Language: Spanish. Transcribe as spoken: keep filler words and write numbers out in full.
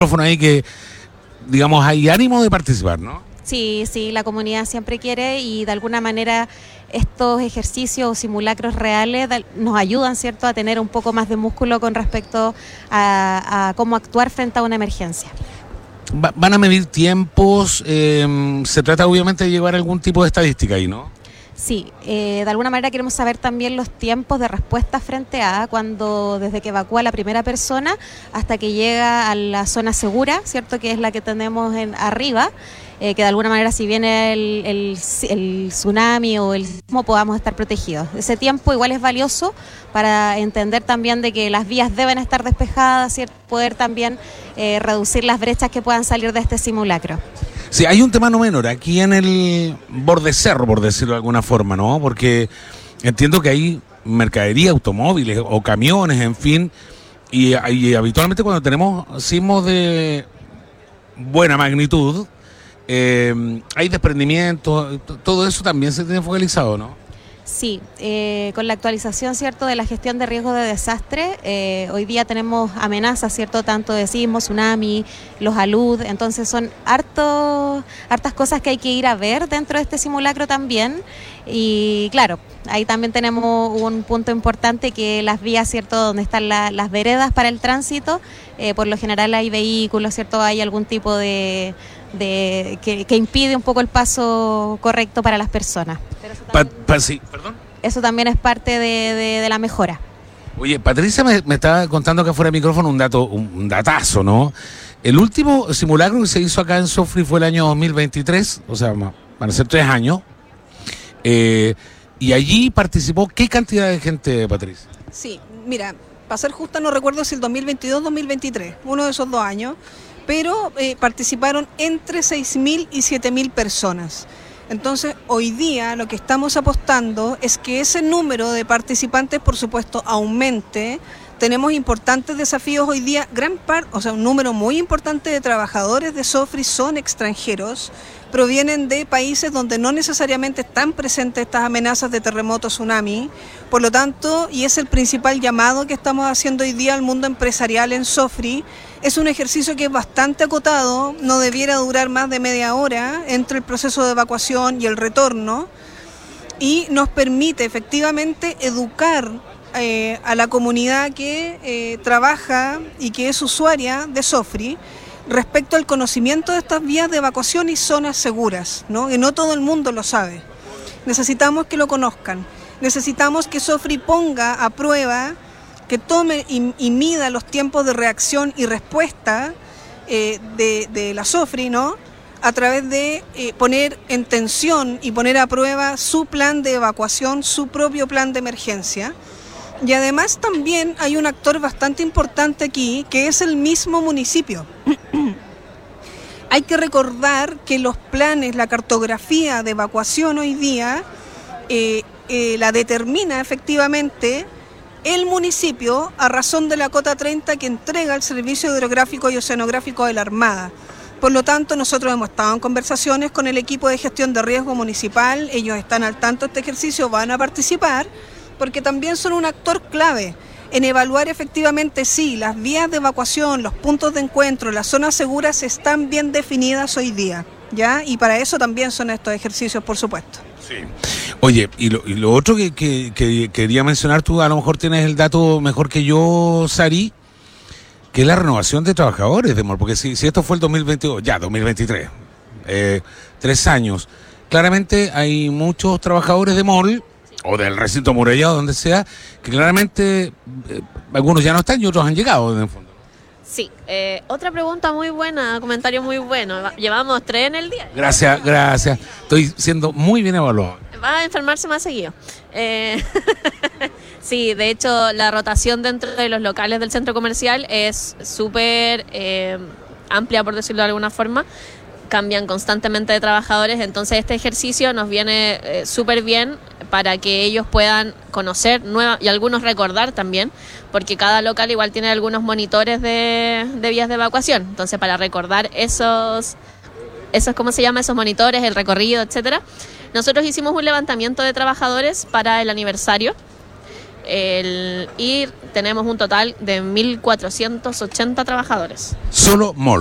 ahí que, digamos, hay ánimo de participar, ¿no? Sí, sí, la comunidad siempre quiere y de alguna manera estos ejercicios o simulacros reales nos ayudan, ¿cierto?, a tener un poco más de músculo con respecto a, a cómo actuar frente a una emergencia. Va, van a medir tiempos, eh, se trata obviamente de llevar algún tipo de estadística ahí, ¿no? Sí, eh, de alguna manera queremos saber también los tiempos de respuesta frente a cuando desde que evacúa la primera persona hasta que llega a la zona segura, ¿cierto?, que es la que tenemos en arriba, eh, que de alguna manera si viene el, el, el tsunami o el sismo podamos estar protegidos. Ese tiempo igual es valioso para entender también de que las vías deben estar despejadas, ¿cierto?, poder también eh, reducir las brechas que puedan salir de este simulacro. Sí, hay un tema no menor aquí en el borde cerro, por decirlo de alguna forma, ¿no? Porque entiendo que hay mercadería, automóviles o camiones, en fin, y, y habitualmente cuando tenemos sismos de buena magnitud, eh, hay desprendimientos, todo eso también se tiene focalizado, ¿no? Sí, eh, con la actualización, ¿cierto?, de la gestión de riesgo de desastre, eh, hoy día tenemos amenazas, ¿cierto?, tanto de sismo, tsunami, los alud, entonces son harto, hartas cosas que hay que ir a ver dentro de este simulacro también, y claro, ahí también tenemos un punto importante que las vías, ¿cierto?, donde están la, las veredas para el tránsito, eh, por lo general hay vehículos, ¿cierto?, hay algún tipo de... de que, que impide un poco el paso correcto para las personas. Pero eso también, pa, pa, sí, ¿perdón? Eso también es parte de, de, de la mejora. Oye, Patricia me, me estaba contando que fuera de micrófono un dato, un, un datazo, ¿no? El último simulacro que se hizo acá en Sofri fue el año dos mil veintitrés, o sea, van a ser tres años, eh, y allí participó ¿qué cantidad de gente, Patricia? Sí, mira, para ser justa no recuerdo si el dos mil veintidós o dos mil veintitrés, uno de esos dos años, pero eh, participaron entre seis mil y siete mil personas. Entonces, hoy día lo que estamos apostando es que ese número de participantes, por supuesto, aumente. Tenemos importantes desafíos hoy día, gran parte, o sea, un número muy importante de trabajadores de Sofri son extranjeros, provienen de países donde no necesariamente están presentes estas amenazas de terremoto, tsunami, por lo tanto, y es el principal llamado que estamos haciendo hoy día al mundo empresarial en Sofri, es un ejercicio que es bastante acotado, no debiera durar más de media hora entre el proceso de evacuación y el retorno, y nos permite efectivamente educar eh, a la comunidad que eh, trabaja y que es usuaria de Sofri respecto al conocimiento de estas vías de evacuación y zonas seguras, ¿no? Que no todo el mundo lo sabe. Necesitamos que lo conozcan, necesitamos que Sofri ponga a prueba, que tome y, y mida los tiempos de reacción y respuesta eh, de, de la Sofri, ¿no?, a través de eh, poner en tensión y poner a prueba su plan de evacuación, su propio plan de emergencia. Y además también hay un actor bastante importante aquí, que es el mismo municipio. Hay que recordar que los planes, la cartografía de evacuación hoy día, eh, eh, la determina efectivamente el municipio a razón de la cota treinta que entrega el Servicio Hidrográfico y Oceanográfico de la Armada. Por lo tanto, nosotros hemos estado en conversaciones con el equipo de gestión de riesgo municipal, ellos están al tanto de este ejercicio, van a participar, porque también son un actor clave en evaluar efectivamente si las vías de evacuación, los puntos de encuentro, las zonas seguras están bien definidas hoy día, ¿ya? Y para eso también son estos ejercicios, por supuesto. Sí. Oye, y lo, y lo otro que, que, que quería mencionar, tú a lo mejor tienes el dato mejor que yo, Sari, que es la renovación de trabajadores de M O L, porque si, si esto fue el dos mil veintidós, ya, dos mil veintitrés, eh, tres años, claramente hay muchos trabajadores de M O L, o del recinto amurallado, donde sea, que claramente eh, algunos ya no están y otros han llegado en el fondo. Sí, eh, otra pregunta muy buena, comentario muy bueno. Llevamos tres en el día. Gracias, gracias. Estoy siendo muy bien evaluado. Va a enfermarse más seguido. Eh, sí, de hecho, la rotación dentro de los locales del centro comercial es súper eh, amplia, por decirlo de alguna forma. Cambian constantemente de trabajadores, entonces este ejercicio nos viene eh, súper bien para que ellos puedan conocer nueva, y algunos recordar también, porque cada local igual tiene algunos monitores de, de vías de evacuación, entonces para recordar esos, esos, ¿cómo se llama? Esos monitores, el recorrido, etcétera. Nosotros hicimos un levantamiento de trabajadores para el aniversario El, y tenemos un total de mil cuatrocientos ochenta trabajadores. Solo mall.